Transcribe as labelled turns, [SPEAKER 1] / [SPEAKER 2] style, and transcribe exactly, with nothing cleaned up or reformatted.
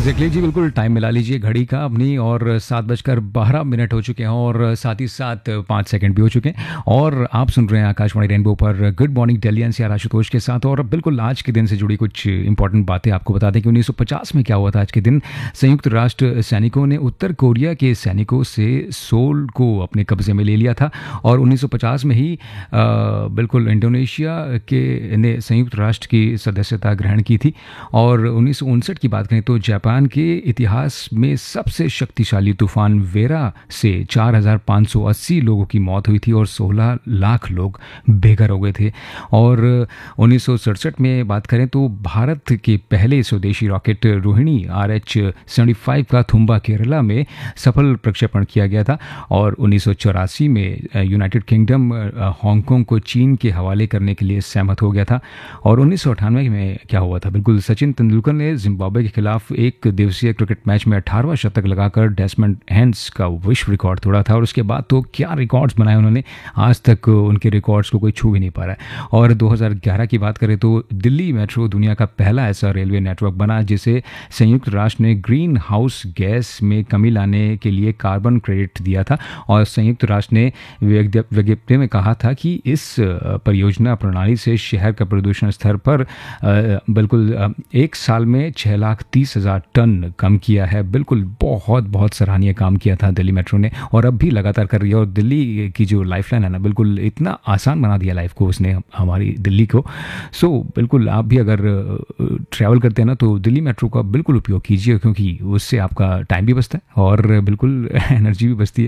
[SPEAKER 1] Exactly जी, बिल्कुल time मिला लीजिए घड़ी का अपनी। और सात बजकर बारह मिनट हो चुके हैं और साथ ही साथ पाँच सेकंड भी हो चुके हैं। और आप सुन रहे हैं आकाशवाणी रेनबो पर good morning Delhi NCR Ashutosh के साथ। और बिल्कुल आज के दिन से जुड़ी कुछ इंपॉर्टेंट बातें आपको बता दें कि उन्नीस सौ पचास में क्या हुआ था। आज के दिन संयुक्त राष्ट्र सैनिकों ने उत्तर कोरिया के सैनिकों से सोल को अपने कब्जे में ले लिया था। और उन्नीस सौ पचास में ही अ, बिल्कुल इंडोनेशिया के ने संयुक्त राष्ट्र की सदस्यता ग्रहण की थी। और उन्नीस सौ उनसठ की बात करें तो जापान के इतिहास में सबसे शक्तिशाली तूफान वेरा से चार हज़ार पाँच सौ अस्सी लोगों की मौत हुई थी और सोलह लाख लोग बेघर हो गए थे। और उन्नीस सौ सड़सठ में बात करें तो भारत के पहले स्वदेशी rocket Rohini R H seventy five का थुम्बा केरला में सफल प्रक्षेपण किया गया था। और उन्नीस सौ चौरासी में यूनाइटेड किंगडम हांगकांग को चीन के हवाले करने के लिए सहमत हो गया था। और उन्नीस सौ अट्ठानवे में क्या हुआ था, बिल्कुल सचिन तेंदुलकर ने जिम्बाब्वे के खिलाफ एक दिवसीय क्रिकेट मैच में अठारहवां शतक लगाकर डेसमंड हैंस का विश्व रिकॉर्ड तोड़ा था। और उसके बाद तो क्या रिकॉर्ड्स बनाए उन्होंने, आज तक उनके रिकॉर्ड्स को कोई छू भी नहीं पा रहा है। और दो हज़ार ग्यारह की बात करें तो दिल्ली मेट्रो दुनिया का पहला ऐसा रेलवे नेटवर्क बना जिसे संयुक्त राष्ट्र ने ग्रीन हाउस गैस में कमी लाने के लिए कार्बन क्रेडिट दिया था। और संयुक्त राष्ट्र ने विज्ञप्ति में कहा था कि इस परियोजना प्रणाली से शहर का प्रदूषण स्तर पर बिल्कुल एक साल में छः लाख तीस हज़ार टन कम किया है। बिल्कुल बहुत बहुत सराहनीय काम किया था दिल्ली मेट्रो ने, और अब भी लगातार कर रही है। और दिल्ली की जो लाइफलाइन है ना, बिल्कुल इतना आसान बना दिया लाइफ को उसने, हमारी दिल्ली को। सो बिल्कुल आप भी अगर ट्रैवल करते हैं ना तो दिल्ली मेट्रो का बिल्कुल उपयोग कीजिए, क्योंकि उससे आपका टाइम भी बचता है और बिल्कुल एनर्जी भी बचती है।